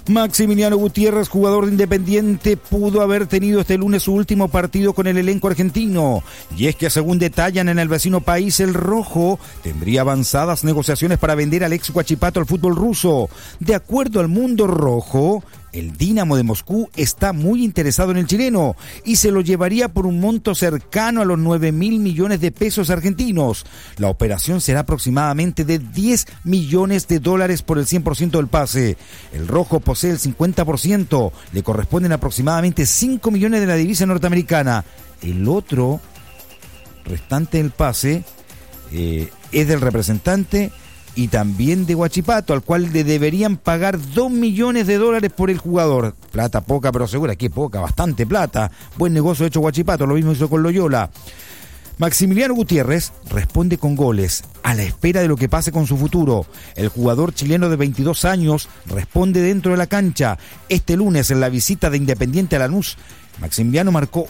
Maximiliano Gutiérrez, jugador de Independiente, pudo haber tenido este lunes su último partido con el elenco argentino. Y es que, según detallan en el vecino país, el rojo tendría avanzadas negociaciones para vender al ex Huachipato al fútbol ruso. De acuerdo al Mundo Rojo, el Dinamo de Moscú está muy interesado en el chileno y se lo llevaría por un monto cercano a los 9.000 millones de pesos argentinos. La operación será aproximadamente de $10 millones por el 100% del pase. El rojo posee el 50%, le corresponden aproximadamente 5 millones de la divisa norteamericana. El otro restante del pase es del representante y también de Huachipato, al cual le deberían pagar $2 millones por el jugador. Plata poca pero segura, que poca, bastante plata. Buen negocio hecho Huachipato, lo mismo hizo con Loyola. Maximiliano Gutiérrez responde con goles, a la espera de lo que pase con su futuro. El jugador chileno de 22 años responde dentro de la cancha. Este lunes, en la visita de Independiente a Lanús, Maximiliano marcó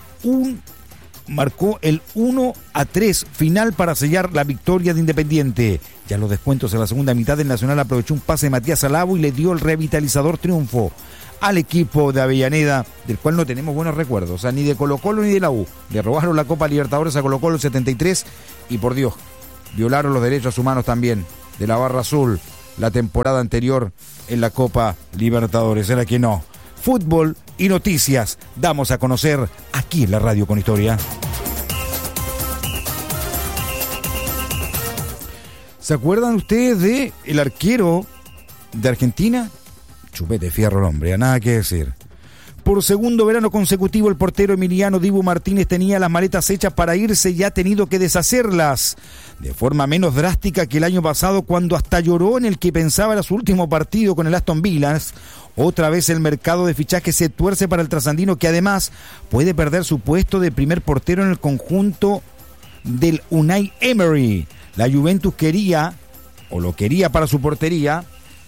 el 1-3 final para sellar la victoria de Independiente. Ya los descuentos en la segunda mitad, el Nacional aprovechó un pase de Matías Alabo y le dio el revitalizador triunfo al equipo de Avellaneda, del cual no tenemos buenos recuerdos, o sea, ni de Colo-Colo ni de la U. Le robaron la Copa Libertadores a Colo-Colo el 73 y, por Dios, violaron los derechos humanos también de la Barra Azul la temporada anterior en la Copa Libertadores. Era que no. Fútbol y noticias damos a conocer aquí en la Radio con Historia. ¿Se acuerdan ustedes de el arquero de Argentina? Chupete fierro el hombre, a nada que decir. Por segundo verano consecutivo, el portero Emiliano Dibu Martínez tenía las maletas hechas para irse y ha tenido que deshacerlas de forma menos drástica que el año pasado, cuando hasta lloró en el que pensaba era su último partido con el Aston Villa. Otra vez el mercado de fichajes se tuerce para el trasandino, que además puede perder su puesto de primer portero en el conjunto del Unai Emery. La Juventus lo quería para su portería,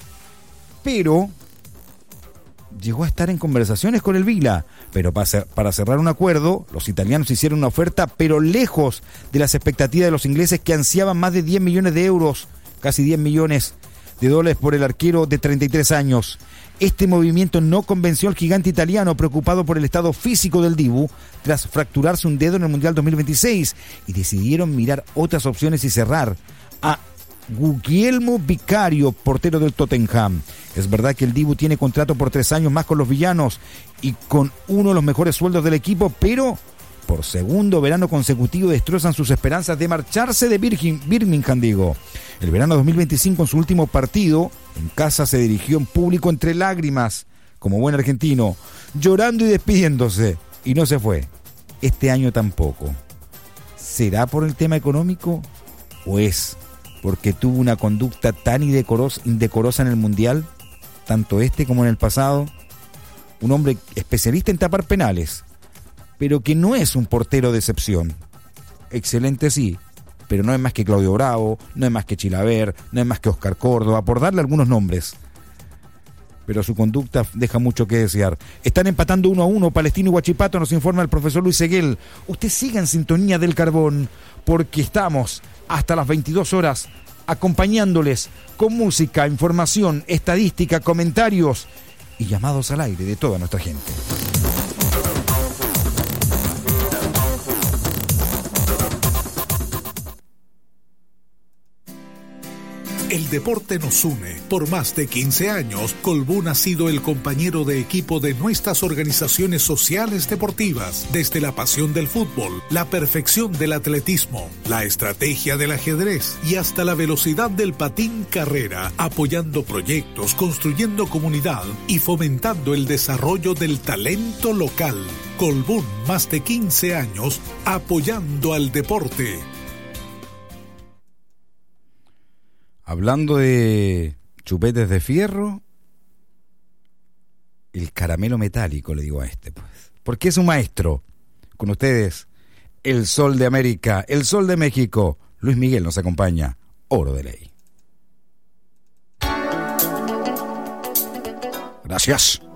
pero llegó a estar en conversaciones con el Vila, pero para cerrar un acuerdo, los italianos hicieron una oferta, pero lejos de las expectativas de los ingleses, que ansiaban más de 10 millones de euros, casi 10 millones de dólares por el arquero de 33 años. Este movimiento no convenció al gigante italiano, preocupado por el estado físico del Dibu, tras fracturarse un dedo en el Mundial 2026, y decidieron mirar otras opciones y cerrar a Guglielmo Vicario, portero del Tottenham. Es verdad que el Dibu tiene contrato por 3 años más con los villanos y con uno de los mejores sueldos del equipo, pero por segundo verano consecutivo destrozan sus esperanzas de marcharse de Birmingham. El verano 2025, en su último partido en casa, se dirigió en público entre lágrimas, como buen argentino, llorando y despidiéndose, y no se fue. Este año tampoco. ¿Será por el tema económico o es porque tuvo una conducta tan indecorosa en el Mundial, tanto este como en el pasado? Un hombre especialista en tapar penales, pero que no es un portero de excepción. Excelente sí, pero no es más que Claudio Bravo, no es más que Chilaver, no es más que Oscar Córdoba, por darle algunos nombres. Pero su conducta deja mucho que desear. Están empatando 1-1 Palestino y Huachipato, nos informa el profesor Luis Seguel. Usted siga en sintonía del Carbón, porque estamos hasta las 22 horas acompañándoles con música, información, estadística, comentarios y llamados al aire de toda nuestra gente. El deporte nos une. Por más de 15 años, Colbún ha sido el compañero de equipo de nuestras organizaciones sociales deportivas, desde la pasión del fútbol, la perfección del atletismo, la estrategia del ajedrez y hasta la velocidad del patín carrera, apoyando proyectos, construyendo comunidad y fomentando el desarrollo del talento local. Colbún, más de 15 años, apoyando al deporte. Hablando de chupetes de fierro, el caramelo metálico le digo a este, pues, porque es un maestro. Con ustedes, el Sol de América, el Sol de México. Luis Miguel nos acompaña, Oro de Ley. Gracias.